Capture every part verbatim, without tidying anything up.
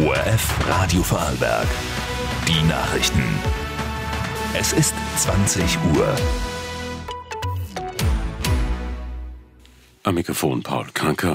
O R F Radio Vorarlberg. Die Nachrichten. Es ist zwanzig Uhr. Am Mikrofon Paul Kranker.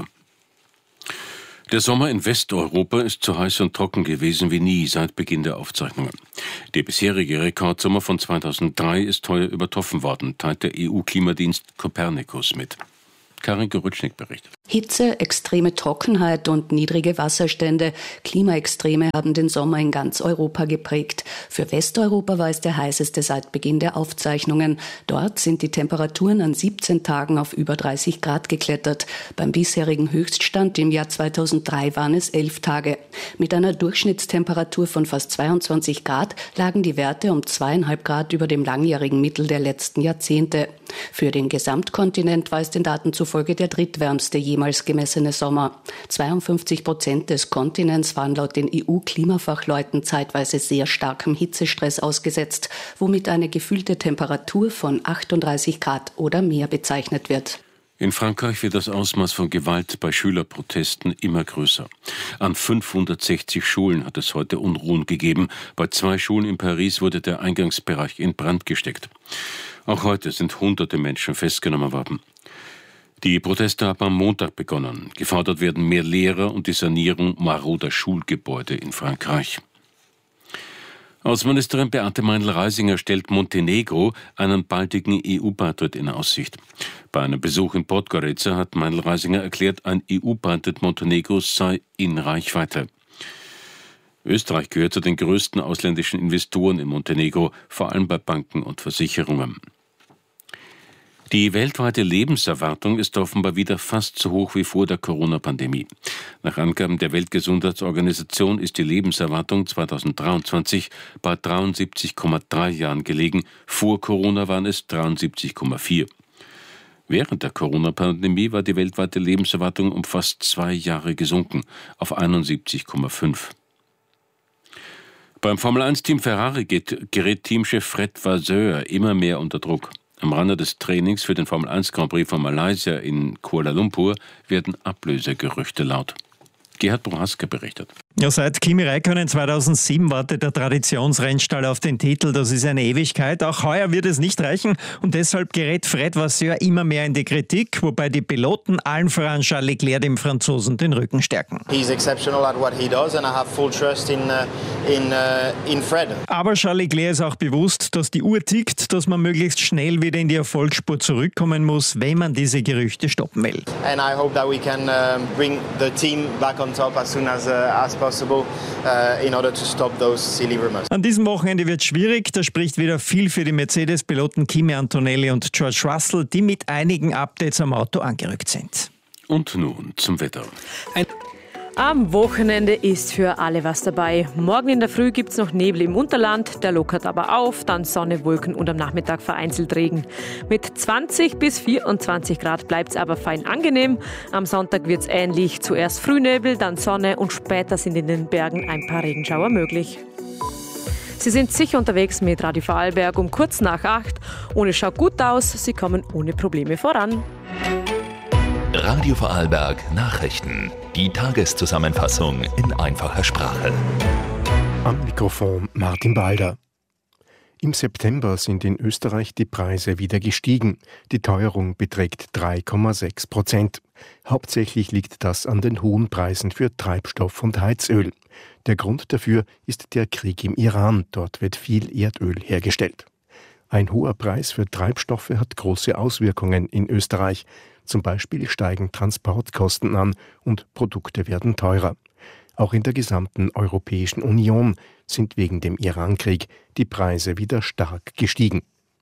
Der Sommer in Westeuropa ist so heiß und trocken gewesen wie nie seit Beginn der Aufzeichnungen. Der bisherige Rekordsommer von zweitausenddrei ist heuer übertroffen worden, teilt der E U-Klimadienst Copernicus mit. Karin Gerutschnik berichtet. Hitze, extreme Trockenheit und niedrige Wasserstände, Klimaextreme haben den Sommer in ganz Europa geprägt. Für Westeuropa war es der heißeste seit Beginn der Aufzeichnungen. Dort sind die Temperaturen an siebzehn Tagen auf über dreißig Grad geklettert. Beim bisherigen Höchststand im Jahr zweitausenddrei waren es elf Tage. Mit einer Durchschnittstemperatur von fast zweiundzwanzig Grad lagen die Werte um zweieinhalb Grad über dem langjährigen Mittel der letzten Jahrzehnte. Für den Gesamtkontinent war es den Daten zufolge der drittwärmste jemals gemessene Sommer. zweiundfünfzig Prozent des Kontinents waren laut den E U-Klimafachleuten zeitweise sehr starkem Hitzestress ausgesetzt, womit eine gefühlte Temperatur von achtunddreißig Grad oder mehr bezeichnet wird. In Frankreich wird das Ausmaß von Gewalt bei Schülerprotesten immer größer. An fünfhundertsechzig Schulen hat es heute Unruhen gegeben. Bei zwei Schulen in Paris wurde der Eingangsbereich in Brand gesteckt. Auch heute sind hunderte Menschen festgenommen worden. Die Proteste haben am Montag begonnen. Gefordert werden mehr Lehrer und die Sanierung maroder Schulgebäude in Frankreich. Außenministerin Beate Meindl-Reisinger stellt Montenegro einen baldigen E U-Beitritt in Aussicht. Bei einem Besuch in Podgorica hat Meindl-Reisinger erklärt, ein E U-Beitritt Montenegros sei in Reichweite. Österreich gehört zu den größten ausländischen Investoren in Montenegro, vor allem bei Banken und Versicherungen. Die weltweite Lebenserwartung ist offenbar wieder fast so hoch wie vor der Corona-Pandemie. Nach Angaben der Weltgesundheitsorganisation ist die Lebenserwartung zweitausenddreiundzwanzig bei dreiundsiebzig Komma drei Jahren gelegen. Vor Corona waren es dreiundsiebzig Komma vier. Während der Corona-Pandemie war die weltweite Lebenserwartung um fast zwei Jahre gesunken, auf einundsiebzig Komma fünf. Beim Formel eins Team Ferrari geht, gerät Teamchef Fred Vasseur immer mehr unter Druck. Am Rande des Trainings für den Formel eins Grand Prix von Malaysia in Kuala Lumpur werden Ablösegerüchte laut. Gerhard Prohaska berichtet. Ja, seit Kimi Räikkönen zweitausendsieben wartet der Traditionsrennstall auf den Titel. Das ist eine Ewigkeit. Auch heuer wird es nicht reichen und deshalb gerät Fred Vasseur immer mehr in die Kritik, wobei die Piloten, allen voran Charles Leclerc, dem Franzosen, den Rücken stärken. He's exceptional at what he does and I have full trust in uh, in uh, in Fred. Aber Charles Leclerc ist auch bewusst, dass die Uhr tickt, dass man möglichst schnell wieder in die Erfolgsspur zurückkommen muss, wenn man diese Gerüchte stoppen will. And I hope that we can uh, bring the team back on top as soon as uh, as possible uh, in order to stop those silly rumors. An diesem Wochenende wird schwierig. Da spricht wieder viel für die Mercedes-Piloten Kimi Antonelli und George Russell, die mit einigen Updates am Auto angerückt sind. Und nun zum Wetter. Ein Am Wochenende ist für alle was dabei. Morgen in der Früh gibt es noch Nebel im Unterland, der lockert aber auf, dann Sonne, Wolken und am Nachmittag vereinzelt Regen. Mit zwanzig bis vierundzwanzig Grad bleibt es aber fein angenehm. Am Sonntag wird es ähnlich, zuerst Frühnebel, dann Sonne und später sind in den Bergen ein paar Regenschauer möglich. Sie sind sicher unterwegs mit Radio Vorarlberg um kurz nach acht und es schaut gut aus, Sie kommen ohne Probleme voran. Radio Vorarlberg Nachrichten. Die Tageszusammenfassung in einfacher Sprache. Am Mikrofon Martin Balder. Im September sind in Österreich die Preise wieder gestiegen. Die Teuerung beträgt drei Komma sechs Prozent. Hauptsächlich liegt das an den hohen Preisen für Treibstoff und Heizöl. Der Grund dafür ist der Krieg im Iran. Dort wird viel Erdöl hergestellt. Ein hoher Preis für Treibstoffe hat große Auswirkungen in Österreich. Zum Beispiel steigen Transportkosten an und Produkte werden teurer. Auch in der gesamten Europäischen Union sind wegen dem Irankrieg die Preise wieder stark gestiegen.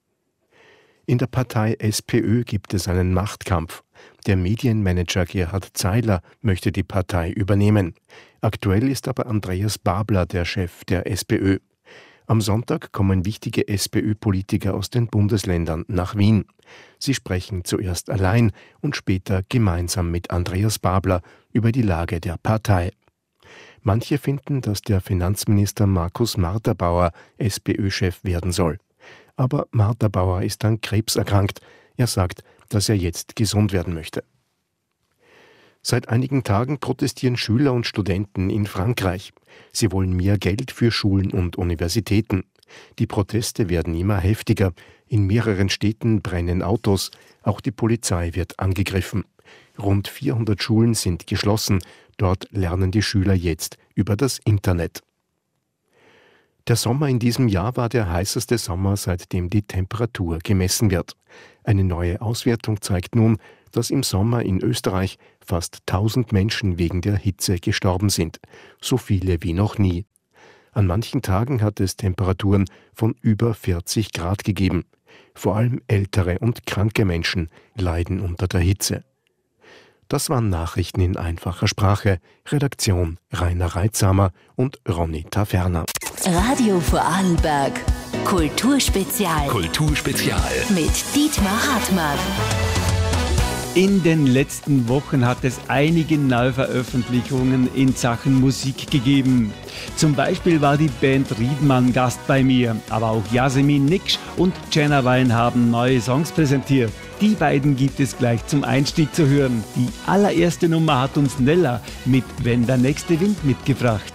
In der Partei SPÖ gibt es einen Machtkampf. Der Medienmanager Gerhard Zeiler möchte die Partei übernehmen. Aktuell ist aber Andreas Babler der Chef der SPÖ. Am Sonntag kommen wichtige SPÖ-Politiker aus den Bundesländern nach Wien. Sie sprechen zuerst allein und später gemeinsam mit Andreas Babler über die Lage der Partei. Manche finden, dass der Finanzminister Markus Marterbauer SPÖ-Chef werden soll. Aber Marterbauer ist an Krebs erkrankt. Er sagt, dass er jetzt gesund werden möchte. Seit einigen Tagen protestieren Schüler und Studenten in Frankreich. Sie wollen mehr Geld für Schulen und Universitäten. Die Proteste werden immer heftiger. In mehreren Städten brennen Autos. Auch die Polizei wird angegriffen. Rund vierhundert Schulen sind geschlossen. Dort lernen die Schüler jetzt über das Internet. Der Sommer in diesem Jahr war der heißeste Sommer, seitdem die Temperatur gemessen wird. Eine neue Auswertung zeigt nun, dass im Sommer in Österreich fast tausend Menschen wegen der Hitze gestorben sind. So viele wie noch nie. An manchen Tagen hat es Temperaturen von über vierzig Grad gegeben. Vor allem ältere und kranke Menschen leiden unter der Hitze. Das waren Nachrichten in einfacher Sprache. Redaktion Rainer Reitsamer und Ronny Taferner. Radio Vorarlberg. Kulturspezial. Kulturspezial. Mit Dietmar Hartmann. In den letzten Wochen hat es einige Neuveröffentlichungen in Sachen Musik gegeben. Zum Beispiel war die Band Riedmann Gast bei mir, aber auch Yasemin Niksch und Jenna Wein haben neue Songs präsentiert. Die beiden gibt es gleich zum Einstieg zu hören. Die allererste Nummer hat uns Nella mit Wenn der nächste Wind mitgebracht.